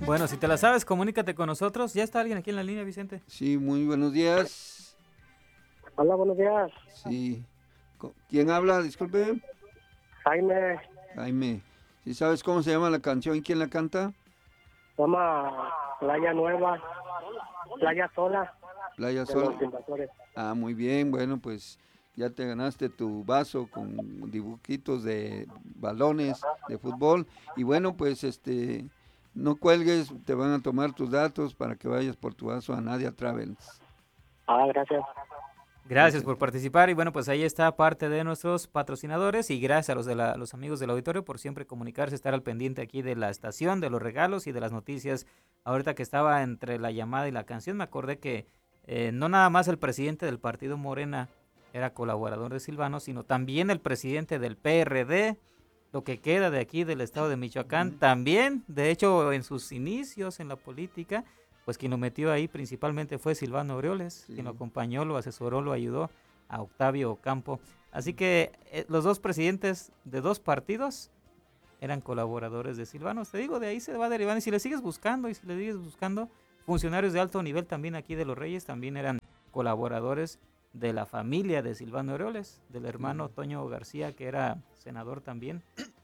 Bueno, si te la sabes, comunícate con nosotros. ¿Ya está alguien aquí en la línea, Vicente? Sí, muy buenos días. Hola, buenos días. Sí. ¿Quién habla? Disculpe. Jaime, Jaime. ¿Sí sabes cómo se llama la canción y quién la canta? toma Playa Nueva, Playa Sola, Playa de los Sol. invasores. Ah, muy bien. Bueno, pues ya te ganaste tu vaso con dibujitos de balones de fútbol. Y bueno, pues no cuelgues, te van a tomar tus datos para que vayas por tu vaso a Nadia Travels. Gracias. Gracias por participar y bueno, pues ahí está parte de nuestros patrocinadores y gracias a los amigos del auditorio por siempre comunicarse, estar al pendiente aquí de la estación, de los regalos y de las noticias. Ahorita que estaba entre la llamada y la canción me acordé que no nada más el presidente del partido Morena era colaborador de Silvano, sino también el presidente del PRD, lo que queda de aquí del estado de Michoacán, también, de hecho en sus inicios en la política, pues quien lo metió ahí principalmente fue Silvano Aureoles, quien lo Sí. acompañó, lo asesoró, lo ayudó a Octavio Ocampo. Así que los dos presidentes de dos partidos eran colaboradores de Silvano. Te digo, de ahí se va derivando. Y si le sigues buscando, y si le sigues buscando, funcionarios de alto nivel también aquí de Los Reyes también eran colaboradores de la familia de Silvano Aureoles, del hermano Sí. Toño García, que era senador también.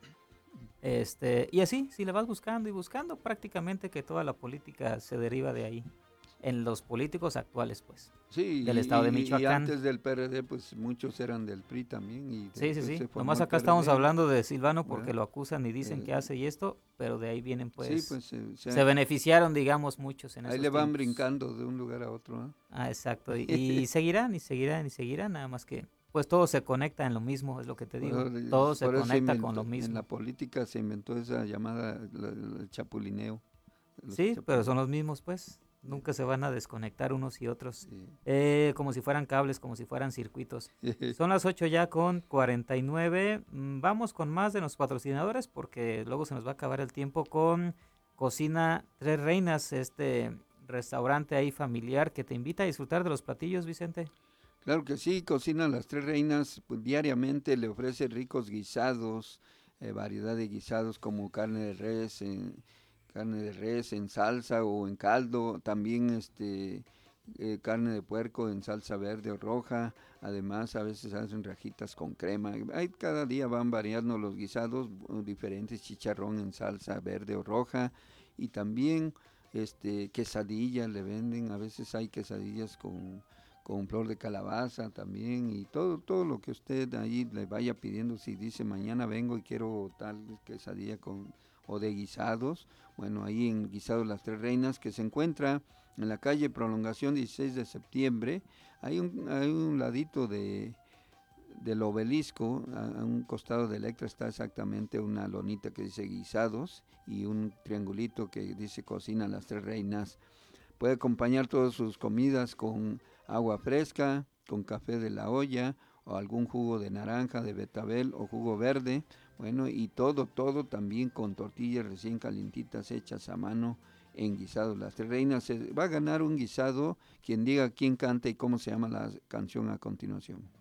Y así, si le vas buscando y buscando, prácticamente que toda la política se deriva de ahí, en los políticos actuales, pues, Sí, del estado de y Michoacán. antes del PRD, pues muchos eran del PRI también, y Sí, sí, después sí. se formó Nomás el acá estamos PRD, hablando de Silvano porque ¿verdad? lo acusan y dicen Eh, que hace y esto, pero de ahí vienen, sí, pues, pues se beneficiaron, digamos, muchos en ahí le esos van tiempos. brincando de un lugar a otro, ¿ah? Ah, exacto. Y seguirán, y seguirán, y seguirán, nada más que, pues todo se conecta en lo mismo, es lo que te digo. Todo se Por eso se conecta con inventó, lo en la mismo. política se inventó esa llamada el chapulineo, los Sí, pero son chapulines. los mismos, pues. Nunca se van a desconectar unos y otros. Sí. Como si fueran cables, como si fueran circuitos. Son las 8 ya con 49. Vamos con más de los patrocinadores porque luego se nos va a acabar el tiempo con Cocina Tres Reinas, este restaurante ahí familiar que te invita a disfrutar de los platillos, Vicente. Claro que sí, cocina Las Tres Reinas, pues, diariamente le ofrece ricos guisados, variedad de guisados como carne de res en salsa o en caldo, también carne de puerco en salsa verde o roja, además a veces hacen rajitas con crema. Cada día van variando los guisados, diferentes, chicharrón en salsa verde o roja, y también quesadillas le venden, a veces hay quesadillas con flor de calabaza también, y todo lo que usted ahí le vaya pidiendo. Si dice mañana vengo y quiero tal quesadilla o de guisados, bueno, ahí en Guisados Las Tres Reinas, que se encuentra en la calle Prolongación 16 de septiembre, hay un ladito del obelisco, a un costado de Electra está exactamente una lonita que dice guisados y un triangulito que dice cocina Las Tres Reinas. Puede acompañar todas sus comidas con agua fresca, con café de la olla o algún jugo de naranja, de betabel o jugo verde. Bueno, y todo también con tortillas recién calientitas hechas a mano en guisados Las Tres Reinas. Se va a ganar un guisado quien diga quién canta y cómo se llama la canción a continuación.